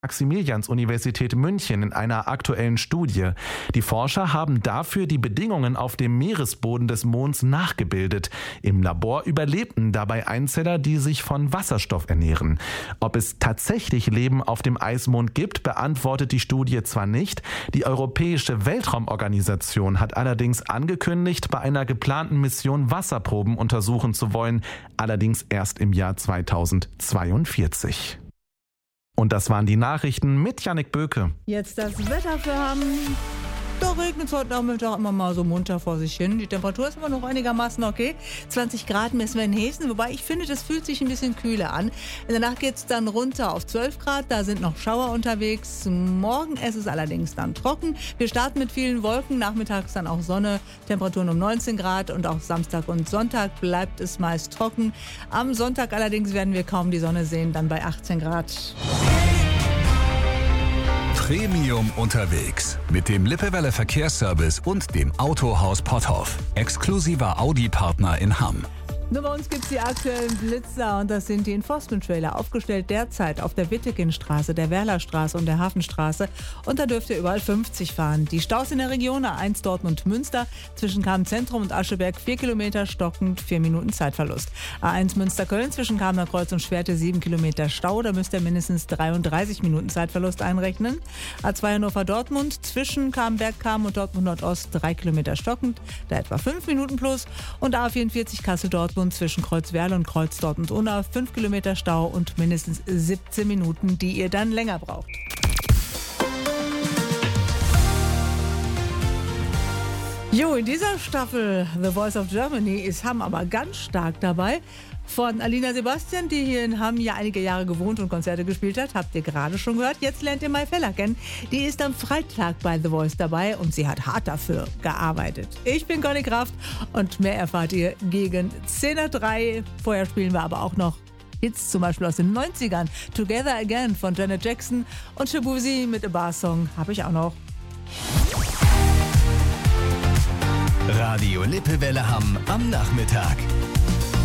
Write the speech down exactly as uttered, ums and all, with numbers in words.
Maximilians-Universität München in einer aktuellen Studie. Die Forscher haben dafür die Bedingungen auf dem Meeresboden des Monds nachgebildet. Im Labor überlebten dabei Einzeller, die sich von Wasserstoff ernähren. Ob es tatsächlich Leben auf dem Eismond gibt, beantwortet die Studie zwar nicht. Die Europäische Weltraumorganisation hat allerdings angekündigt, bei einer geplanten Mission Wasserproben untersuchen zu wollen, allerdings erst im Jahr zweitausendzweiundvierzig. Und das waren die Nachrichten mit Jannik Böke. Jetzt das Wetter für Hamm. Da regnet es heute Nachmittag immer mal so munter vor sich hin. Die Temperatur ist aber noch einigermaßen okay. zwanzig Grad messen wir in Hessen, wobei ich finde, das fühlt sich ein bisschen kühler an. In der Nacht geht es dann runter auf zwölf Grad, da sind noch Schauer unterwegs. Morgen ist es allerdings dann trocken. Wir starten mit vielen Wolken, nachmittags dann auch Sonne, Temperaturen um neunzehn Grad und auch Samstag und Sonntag bleibt es meist trocken. Am Sonntag allerdings werden wir kaum die Sonne sehen, dann bei achtzehn Grad. Premium unterwegs mit dem Lippewelle Verkehrsservice und dem Autohaus Potthoff. Exklusiver Audi-Partner in Hamm. Nur bei uns gibt es die aktuellen Blitzer und das sind die Enforcement-Trailer, aufgestellt derzeit auf der Wittekinstraße, der Werlerstraße und der Hafenstraße. Und da dürft ihr überall fünfzig fahren. Die Staus in der Region A eins Dortmund-Münster zwischen Kamen-Zentrum und Ascheberg vier Kilometer stockend, vier Minuten Zeitverlust. A eins Münster-Köln zwischen Kamener Kreuz und Schwerte sieben Kilometer Stau, da müsst ihr mindestens dreiunddreißig Minuten Zeitverlust einrechnen. A zwei Hannover-Dortmund zwischen Kamenberg-Kamen und Dortmund-Nordost drei Kilometer stockend, da etwa fünf Minuten plus. Und A vierundvierzig Kassel-Dortmund zwischen Kreuzwerl und Kreuz Dortmund-Unna fünf Kilometer Stau und mindestens siebzehn Minuten, die ihr dann länger braucht. Jo, in dieser Staffel The Voice of Germany ist Hamm aber ganz stark dabei. Von Alina Sebastian, die hier in Hamm ja einige Jahre gewohnt und Konzerte gespielt hat, habt ihr gerade schon gehört. Jetzt lernt ihr Mai Feller kennen. Die ist am Freitag bei The Voice dabei und sie hat hart dafür gearbeitet. Ich bin Conny Kraft und mehr erfahrt ihr gegen zehn Uhr drei. Vorher spielen wir aber auch noch Hits, zum Beispiel aus den neunzigern. Together Again von Janet Jackson und Shabuzi mit A Bar Song habe ich auch noch. Radio Lippewelle Hamm am Nachmittag.